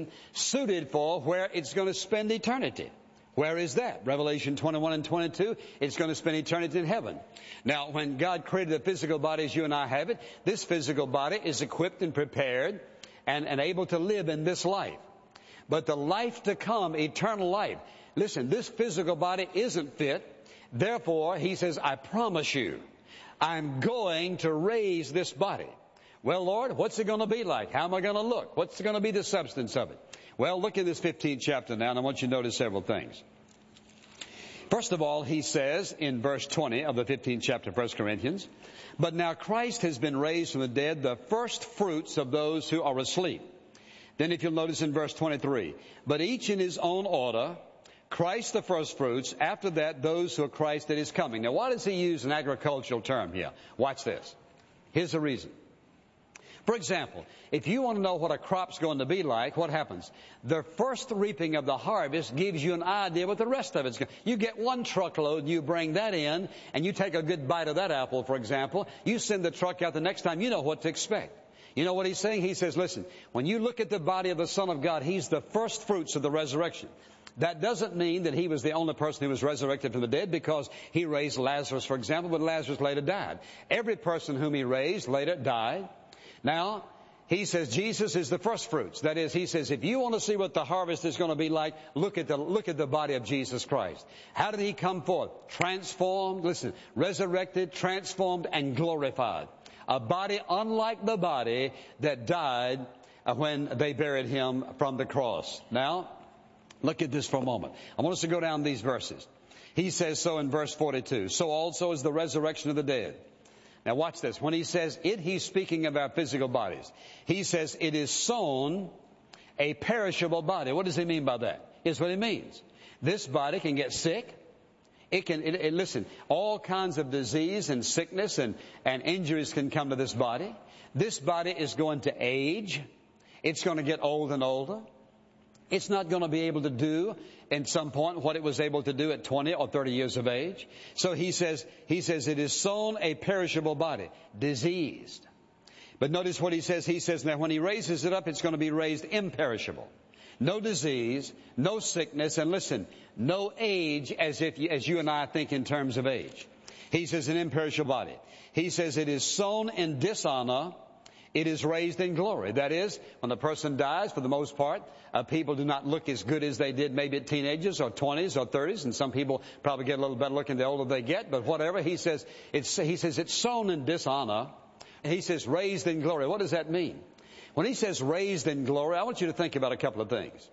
where it's going to spend eternity. Where is that? Revelation 21 and 22, it's going to spend eternity in heaven. Now, when God created the physical body as you and I have it, this physical body is equipped and prepared and able to live in this life. But the life to come, eternal life, listen, this physical body isn't fit. Therefore, he says, I promise you, I'm going to raise this body. Well, Lord, what's it going to be like? How am I going to look? What's going to be the substance of it? Well, look at this 15th chapter now, and I want you to notice several things. First of all, he says in verse 20 of the 15th chapter of 1 Corinthians, but now Christ has been raised from the dead, the first fruits of those who are asleep. Then if you'll notice in verse 23, but each in his own order, Christ the first fruits. After that, those who are Christ that is coming. Now, why does he use an agricultural term here? Watch this. Here's the reason. For example, if you want to know what a crop's going to be like, what happens? The first reaping of the harvest gives you an idea what the rest of it's going to be. You get one truckload and you bring that in and you take a good bite of that apple, for example. You send the truck out the next time, you know what to expect. You know what he's saying? He says, listen, when you look at the body of the Son of God, he's the first fruits of the resurrection. That doesn't mean that he was the only person who was resurrected from the dead, because he raised Lazarus, for example, but Lazarus later died. Every person whom he raised later died. Now, he says Jesus is the first fruits. That is, he says, if you want to see what the harvest is going to be like, look at the body of Jesus Christ. How did he come forth? Transformed, listen, resurrected, transformed, and glorified. A body unlike the body that died when they buried him from the cross. Now, look at this for a moment. I want us to go down these verses. He says so in verse 42. So also is the resurrection of the dead. Now watch this. When he says it, he's speaking of our physical bodies. He says it is sown a perishable body. What does he mean by that? Here's what he means. This body can get sick. Listen, all kinds of disease and sickness and injuries can come to this body. This body is going to age. It's going to get old and older. It's not going to be able to do at some point what it was able to do at 20 or 30 years of age. So he says it is sown a perishable body, diseased. But notice what he says. He says now when he raises it up, it's going to be raised imperishable. No disease, no sickness, and listen, no age as you and I think in terms of age. He says an imperishable body. He says it is sown in dishonor. It is raised in glory. That is, when the person dies, for the most part, people do not look as good as they did maybe at teenagers or 20s or 30s, and some people probably get a little better looking the older they get, but whatever. He says it's sown in dishonor. He says raised in glory. What does that mean? When he says raised in glory, I want you to think about a couple of things.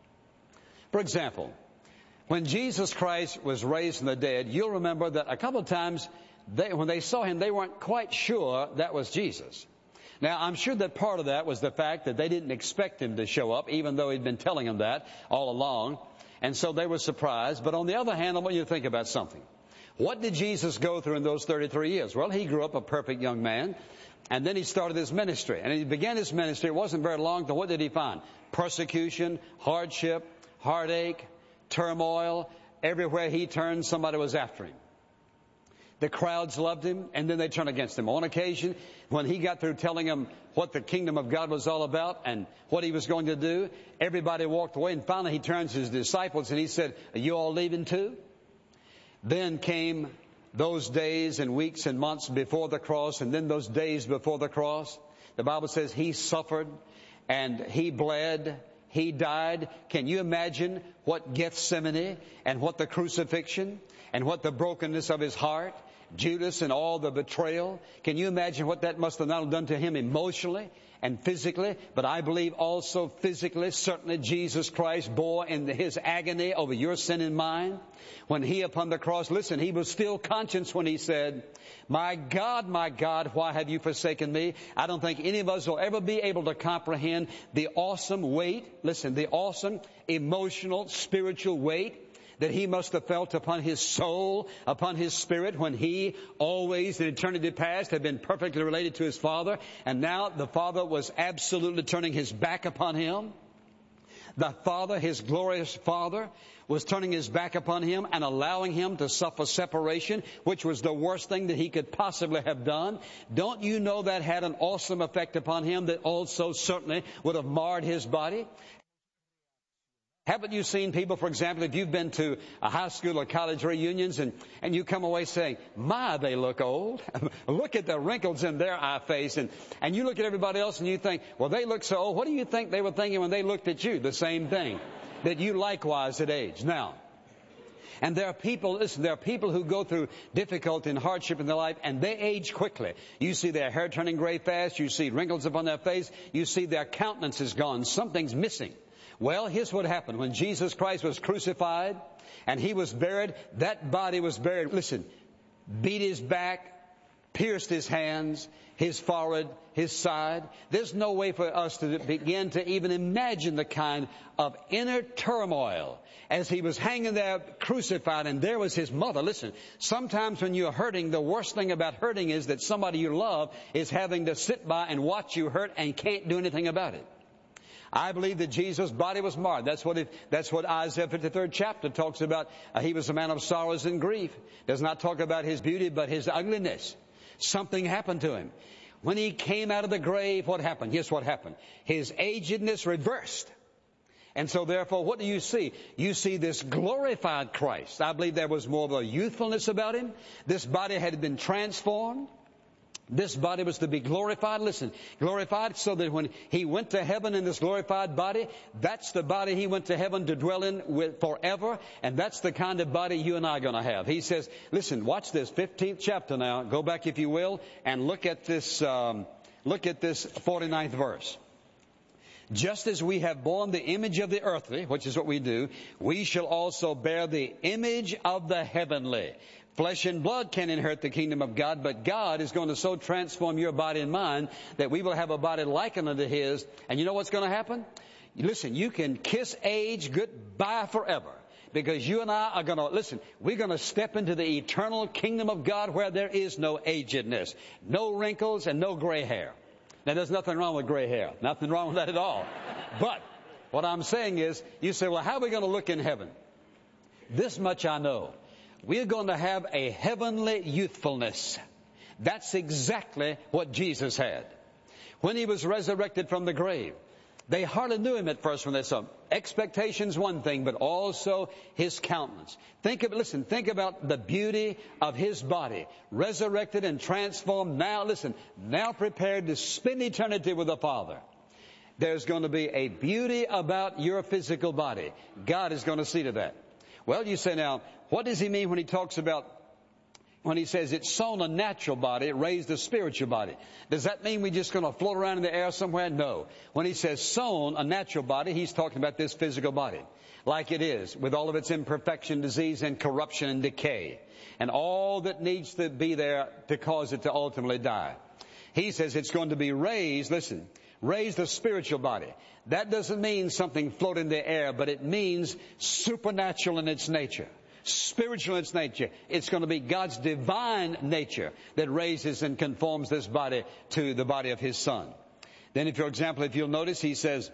For example, when Jesus Christ was raised from the dead, you'll remember that a couple of times when they saw him, they weren't quite sure that was Jesus. Now, I'm sure that part of that was the fact that they didn't expect him to show up, even though he'd been telling them that all along. And so they were surprised. But on the other hand, I want you to think about something. What did Jesus go through in those 33 years? Well, he grew up a perfect young man. And then he started his ministry. And he began his ministry. It wasn't very long. But what did he find? Persecution, hardship, heartache, turmoil. Everywhere he turned, somebody was after him. The crowds loved him, and then they turned against him. On occasion, when he got through telling them what the kingdom of God was all about and what he was going to do, everybody walked away, and finally he turns to his disciples and he said, "Are you all leaving too?" Then came those days and weeks and months before the cross, and then those days before the cross. The Bible says he suffered and he bled. He died. Can you imagine what Gethsemane and what the crucifixion and what the brokenness of his heart, Judas and all the betrayal, can you imagine what that must have not done to him emotionally and physically? But I believe also physically, certainly Jesus Christ bore in his agony over your sin and mine. When he upon the cross, listen, he was still conscious when he said, my God, why have you forsaken me?" I don't think any of us will ever be able to comprehend the awesome weight, listen, the awesome emotional, spiritual weight that he must have felt upon his soul, upon his spirit, when he always in eternity past had been perfectly related to his Father, and now the Father was absolutely turning his back upon him. The Father, his glorious Father, was turning his back upon him and allowing him to suffer separation, which was the worst thing that he could possibly have done. Don't you know that had an awesome effect upon him that also certainly would have marred his body? Haven't you seen people, for example, if you've been to a high school or college reunions and you come away saying, "My, they look old. Look at the wrinkles in their eye face." And you look at everybody else and you think, "Well, they look so old." What do you think they were thinking when they looked at you? The same thing. That you likewise at age. Now, and there are people, listen, there are people who go through difficulty and hardship in their life and they age quickly. You see their hair turning gray fast. You see wrinkles upon their face. You see their countenance is gone. Something's missing. Well, here's what happened. When Jesus Christ was crucified and he was buried, that body was buried. Listen, beat his back, pierced his hands, his forehead, his side. There's no way for us to begin to even imagine the kind of inner turmoil as he was hanging there crucified, and there was his mother. Listen, sometimes when you're hurting, the worst thing about hurting is that somebody you love is having to sit by and watch you hurt and can't do anything about it. I believe that Jesus' body was marred. That's what Isaiah 53rd chapter talks about. He was a man of sorrows and grief. Does not talk about his beauty, but his ugliness. Something happened to him. When he came out of the grave, what happened? Here's what happened. His agedness reversed. And so therefore, what do you see? You see this glorified Christ. I believe there was more of a youthfulness about him. This body had been transformed. This body was to be glorified. Listen, glorified so that when he went to heaven in this glorified body, that's the body he went to heaven to dwell in with forever. And that's the kind of body you and I are going to have. He says, listen, watch this 15th chapter now. Go back if you will and look at this 49th verse. Just as we have borne the image of the earthly, which is what we do, we shall also bear the image of the heavenly. Flesh and blood can inherit the kingdom of God, but God is going to so transform your body and mind that we will have a body likened unto His. And you know what's going to happen? Listen, you can kiss age goodbye forever. Because you and I are going to, listen, we're going to step into the eternal kingdom of God where there is no agedness, no wrinkles, and no gray hair. Now, there's nothing wrong with gray hair. Nothing wrong with that at all. But what I'm saying is, you say, well, how are we going to look in heaven? This much I know. We're going to have a heavenly youthfulness. That's exactly what Jesus had. When He was resurrected from the grave, they hardly knew Him at first when they saw Him. Expectation's one thing, but also His countenance. Think about the beauty of His body, resurrected and transformed. Now prepared to spend eternity with the Father. There's going to be a beauty about your physical body. God is going to see to that. Well, you say now, what does He mean when He talks about, when He says it's sown a natural body, it raised a spiritual body? Does that mean we're just going to float around in the air somewhere? No. When He says sown a natural body, He's talking about this physical body. Like it is, with all of its imperfection, disease, and corruption and decay. And all that needs to be there to cause it to ultimately die. He says it's going to be raised, raised a spiritual body. That doesn't mean something float in the air, but it means supernatural in its nature. Spiritual in its nature. It's going to be God's divine nature that raises and conforms this body to the body of His Son. Then for example, if you'll notice, He says,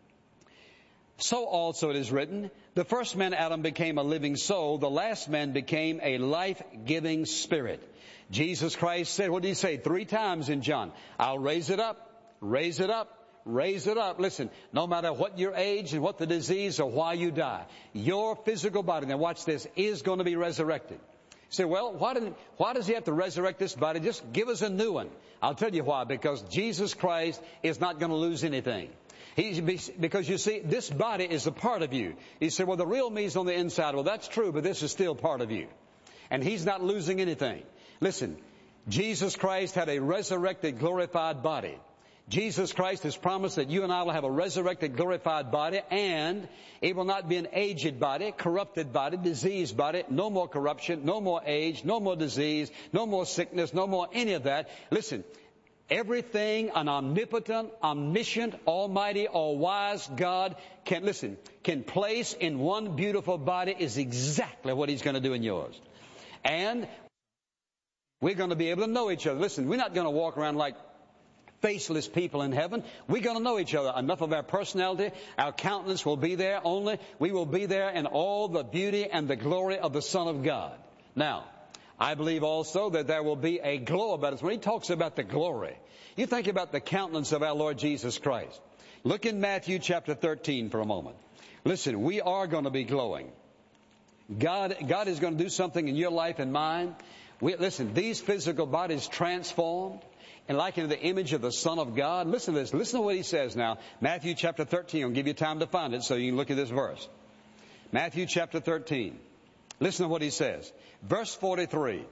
so also it is written, the first man Adam became a living soul, the last man became a life-giving spirit. Jesus Christ said, what did He say 3 times in John? I'll raise it up, raise it up. Raise it up. Listen, no matter what your age and what the disease or why you die, your physical body, now watch this, is going to be resurrected. You say, well, why does He have to resurrect this body? Just give us a new one. I'll tell you why. Because Jesus Christ is not going to lose anything. Because you see, this body is a part of you. You say, well, the real me is on the inside. Well, that's true, but this is still part of you. And He's not losing anything. Listen, Jesus Christ had a resurrected, glorified body. Jesus Christ has promised that you and I will have a resurrected, glorified body, and it will not be an aged body, corrupted body, diseased body, no more corruption, no more age, no more disease, no more sickness, no more any of that. Listen, everything an omnipotent, omniscient, almighty, all-wise God can place in one beautiful body is exactly what He's going to do in yours. And we're going to be able to know each other. Listen, we're not going to walk around like faceless people in heaven. We're going to know each other. Enough of our personality, our countenance will be there only. We will be there in all the beauty and the glory of the Son of God. Now, I believe also that there will be a glow about us. When He talks about the glory, you think about the countenance of our Lord Jesus Christ. Look in Matthew chapter 13 for a moment. Listen, we are going to be glowing. God is going to do something in your life and mine. These physical bodies transformed and likened to the image of the Son of God. Listen to this. Listen to what He says now. Matthew chapter 13. I'll give you time to find it so you can look at this verse. Matthew chapter 13. Listen to what He says. Verse 43.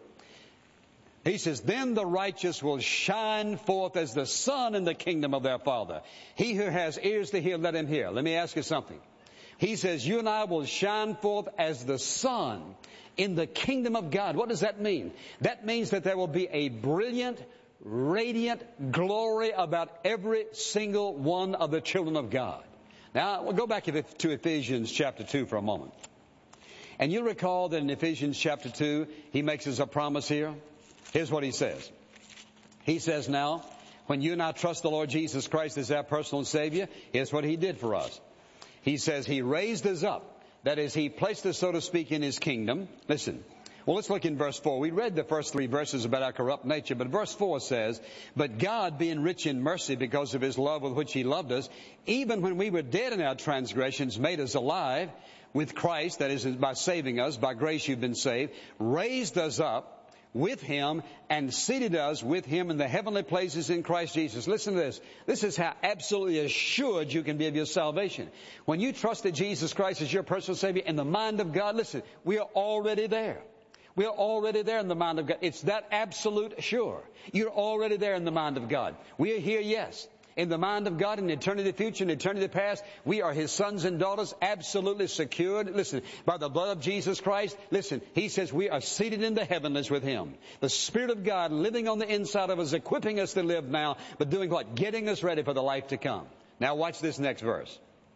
He says, then the righteous will shine forth as the sun in the kingdom of their Father. He who has ears to hear, let him hear. Let me ask you something. He says, you and I will shine forth as the sun in the kingdom of God. What does that mean? That means that there will be a brilliant, radiant glory about every single one of the children of God. Now, we'll go back to Ephesians chapter 2 for a moment. And you'll recall that in Ephesians chapter 2, he makes us a promise here. Here's what he says. He says now, when you and I trust the Lord Jesus Christ as our personal Savior, here's what he did for us. He says he raised us up. That is, he placed us, so to speak, in his kingdom. Listen. Well, let's look in verse 4. We read the first 3 verses about our corrupt nature, but verse 4 says, but God, being rich in mercy because of his love with which he loved us, even when we were dead in our transgressions, made us alive with Christ, that is, by saving us, by grace you've been saved, raised us up with him and seated us with him in the heavenly places in Christ Jesus. Listen to this. This is how absolutely assured you can be of your salvation. When you trusted Jesus Christ as your personal Savior in the mind of God, listen, we are already there. We are already there in the mind of God. It's that absolute sure. You're already there in the mind of God. We are here, yes, in the mind of God in eternity future and eternity past. We are his sons and daughters, absolutely secured. Listen, by the blood of Jesus Christ. Listen, he says we are seated in the heavenlies with him. The Spirit of God living on the inside of us, equipping us to live now, but doing what? Getting us ready for the life to come. Now watch this next verse.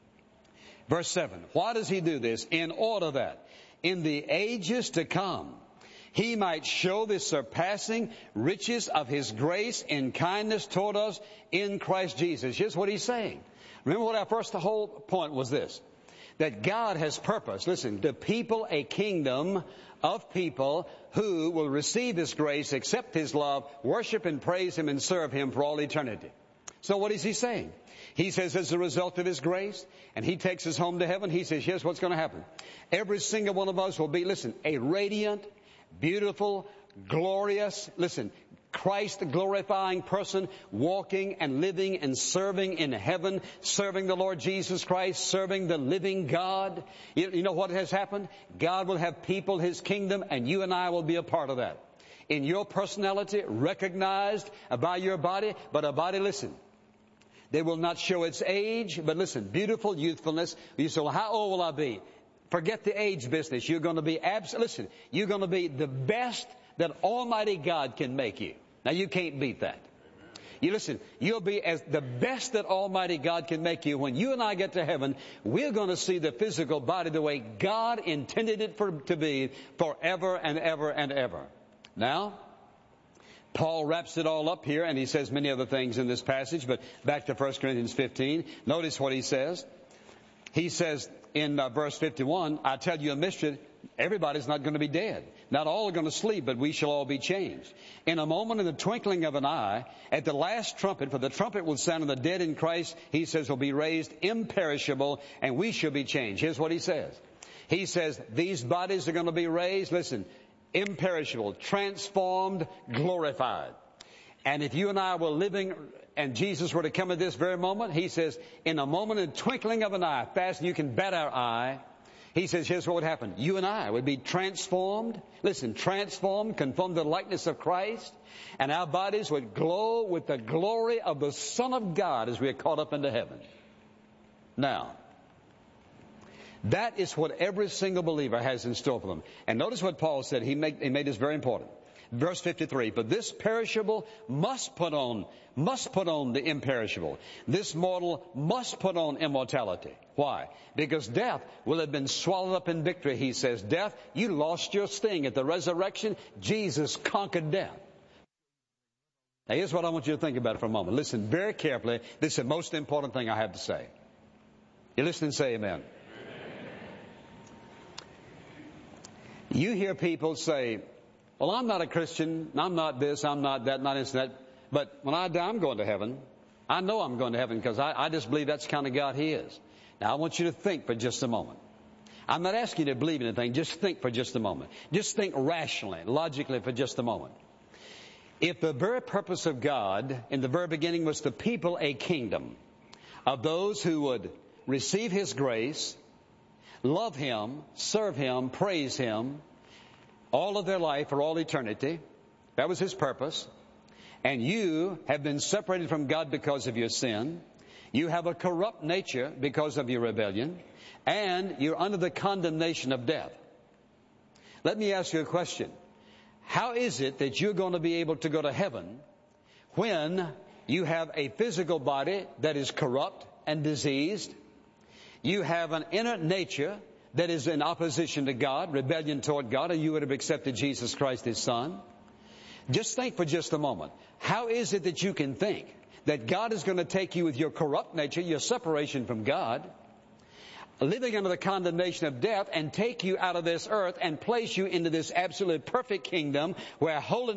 Verse 7. Why does he do this? In order that in the ages to come, he might show the surpassing riches of his grace in kindness toward us in Christ Jesus. Here's what he's saying. Remember what our whole point was this. That God has purpose, listen, to people a kingdom of people who will receive his grace, accept his love, worship and praise him and serve him for all eternity. So what is he saying? He says as a result of his grace, and he takes us home to heaven, he says, here's what's going to happen. Every single one of us will be, listen, a radiant, beautiful, glorious, listen, Christ-glorifying person walking and living and serving in heaven, serving the Lord Jesus Christ, serving the living God. You know what has happened? God will have people, his kingdom, and you and I will be a part of that. In your personality, recognized by your body, but a body, listen, they will not show its age, but listen, beautiful youthfulness. You say, well, how old will I be? Forget the age business. You're going to be listen, you're going to be the best that Almighty God can make you. Now you can't beat that. You listen, you'll be as the best that Almighty God can make you. When you and I get to heaven, we're going to see the physical body the way God intended it to be forever and ever and ever. Now, Paul wraps it all up here, and he says many other things in this passage, but back to 1 Corinthians 15. Notice what he says. He says in verse 51, I tell you a mystery, everybody's not going to be dead. Not all are going to sleep, but we shall all be changed. In a moment, in the twinkling of an eye, at the last trumpet, for the trumpet will sound, and the dead in Christ, he says, will be raised imperishable, and we shall be changed. Here's what he says. He says, these bodies are going to be raised, listen, imperishable, transformed, glorified. And if you and I were living and Jesus were to come at this very moment, he says, in a moment, in the twinkling of an eye, fast you can bat our eye, he says, here's what would happen. You and I would be transformed. Listen, transformed, conformed to the likeness of Christ. And our bodies would glow with the glory of the Son of God as we are caught up into heaven. Now, that is what every single believer has in store for them. And notice what Paul said. He made this very important. Verse 53, but this perishable must put on the imperishable. This mortal must put on immortality. Why? Because death will have been swallowed up in victory, he says. Death, you lost your sting. At the resurrection, Jesus conquered death. Now here's what I want you to think about for a moment. Listen very carefully. This is the most important thing I have to say. You listen and say amen. You hear people say, well, I'm not a Christian, I'm not this, I'm not that, not this and that, but when I die, I'm going to heaven. I know I'm going to heaven because I just believe that's the kind of God He is. Now, I want you to think for just a moment. I'm not asking you to believe anything, just think for just a moment. Just think rationally, logically for just a moment. If the very purpose of God in the very beginning was to people a kingdom of those who would receive His grace, love Him, serve Him, praise Him, all of their life for all eternity. That was His purpose. And you have been separated from God because of your sin. You have a corrupt nature because of your rebellion, and you're under the condemnation of death. Let me ask you a question. How is it that you're going to be able to go to heaven when you have a physical body that is corrupt and diseased? You have an inner nature that is in opposition to God, rebellion toward God, or you would have accepted Jesus Christ, His Son. Just think for just a moment. How is it that you can think that God is going to take you with your corrupt nature, your separation from God, living under the condemnation of death, and take you out of this earth and place you into this absolute perfect kingdom where holiness